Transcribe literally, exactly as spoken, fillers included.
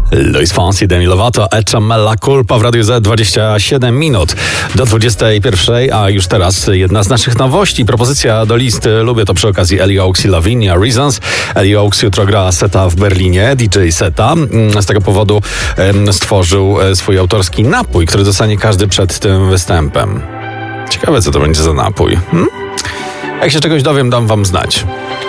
Luis Fonsi, Demi Lovato, Echa Mella Culpa w Radiu Z, dwadzieścia siedem minut do dwudziestej pierwszej, a już teraz jedna z naszych nowości, propozycja do listy. Lubię to przy okazji Eli Oaks i Lavinia Reasons. Eli Oaks jutro gra seta w Berlinie, D J seta. Z tego powodu em, stworzył swój autorski napój, który dostanie każdy przed tym występem. Ciekawe, co to będzie za napój. Hmm? Jak się czegoś dowiem, dam wam znać.